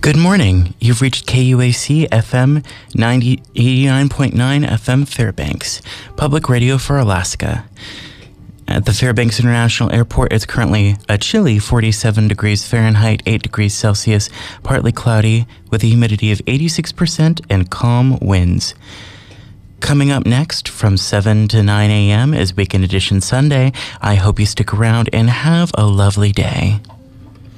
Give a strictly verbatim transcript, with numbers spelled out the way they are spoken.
Good morning. You've reached K U A C F M ninety, eighty-nine point nine F M Fairbanks, public radio for Alaska. At the Fairbanks International Airport, it's currently a chilly forty-seven degrees Fahrenheit, eight degrees Celsius, partly cloudy, with a humidity of eighty-six percent and calm winds. Coming up next from seven to nine a.m. is Weekend Edition Sunday. I hope you stick around and have a lovely day.